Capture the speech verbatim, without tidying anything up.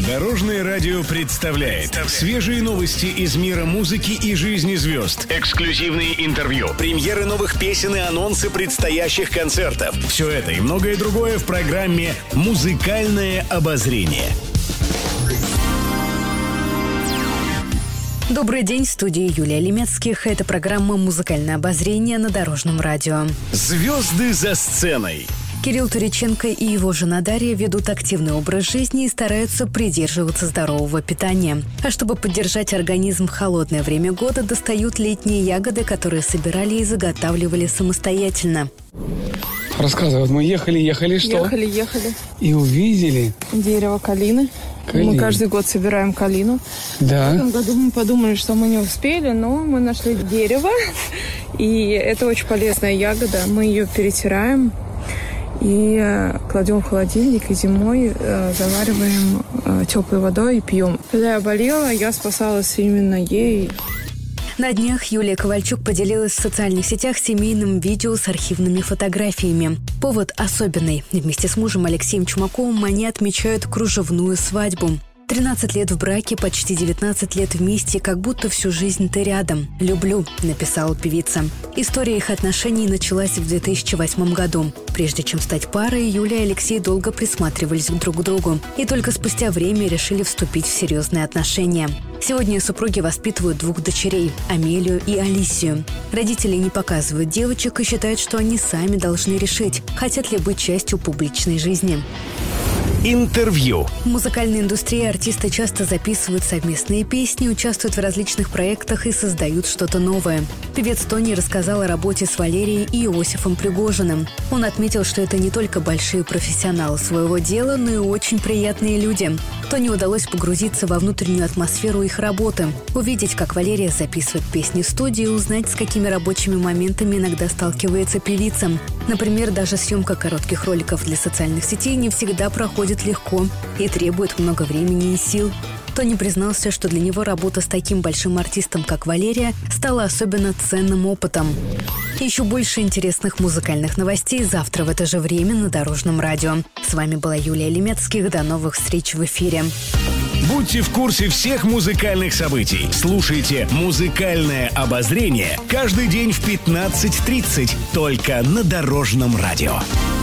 Дорожное радио представляет свежие новости из мира музыки и жизни звезд. Эксклюзивные интервью, премьеры новых песен и анонсы предстоящих концертов. Все это и многое другое в программе «Музыкальное обозрение». Добрый день, в студии Юлия Лемецких. Это программа «Музыкальное обозрение» на Дорожном радио. Звезды за сценой. Кирилл Туриченко и его жена Дарья ведут активный образ жизни и стараются придерживаться здорового питания. А чтобы поддержать организм в холодное время года, достают летние ягоды, которые собирали и заготавливали самостоятельно. Рассказывай, вот мы ехали, ехали, что? Ехали, ехали. И увидели дерево калины. Калина. Мы каждый год собираем калину. Да. В этом году мы подумали, что мы не успели, но мы нашли дерево. И это очень полезная ягода. Мы ее перетираем и э, кладем в холодильник, и зимой э, завариваем э, теплой водой и пьем. Когда я болела, я спасалась именно ей. На днях Юлия Ковальчук поделилась в социальных сетях семейным видео с архивными фотографиями. Повод особенный. Вместе с мужем Алексеем Чумаковым они отмечают кружевную свадьбу. тринадцать лет в браке, почти девятнадцать лет вместе, как будто всю жизнь ты рядом. «Люблю», — написала певица. История их отношений началась в две тысячи восьмом году. Прежде чем стать парой, Юлия и Алексей долго присматривались друг к другу. И только спустя время решили вступить в серьезные отношения. Сегодня супруги воспитывают двух дочерей – Амелию и Алисию. Родители не показывают девочек и считают, что они сами должны решить, хотят ли быть частью публичной жизни. Интервью. В музыкальной индустрии артисты часто записывают совместные песни, участвуют в различных проектах и создают что-то новое. Певец Тони рассказал о работе с Валерией и Иосифом Пригожиным. Он отметил, что это не только большие профессионалы своего дела, но и очень приятные люди. Тони удалось погрузиться во внутреннюю атмосферу их работы, увидеть, как Валерия записывает песни в студии, узнать, с какими рабочими моментами иногда сталкивается певица. Например, даже съемка коротких роликов для социальных сетей не всегда проходит легко и требует много времени и сил. Тони признался, что для него работа с таким большим артистом, как Валерия, стала особенно ценным опытом. Еще больше интересных музыкальных новостей завтра в это же время на Дорожном радио. С вами была Юлия Лемецких. До новых встреч в эфире. Будьте в курсе всех музыкальных событий. Слушайте «Музыкальное обозрение» каждый день в пятнадцать тридцать только на Дорожном радио.